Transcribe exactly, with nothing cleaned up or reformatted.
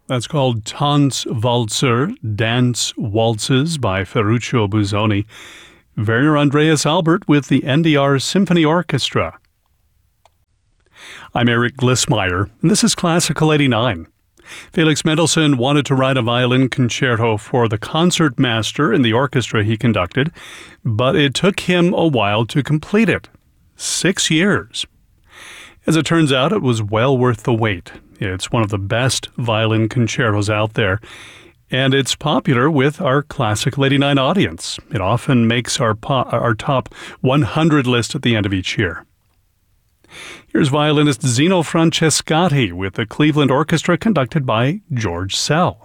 That's called Tanzwalzer, Dance Waltzes by Ferruccio Busoni. Werner Andreas Albert with the N D R Symphony Orchestra. I'm Eric Glissmeyer, and this is Classical eighty-nine. Felix Mendelssohn wanted to write a violin concerto for the concertmaster in the orchestra he conducted, but it took him a while to complete it. Six years. As it turns out, it was well worth the wait. It's one of the best violin concertos out there, and it's popular with our Classical eighty-nine audience. It often makes our, po- our top one hundred list at the end of each year. Here's violinist Zino Francescatti with the Cleveland Orchestra conducted by George Szell.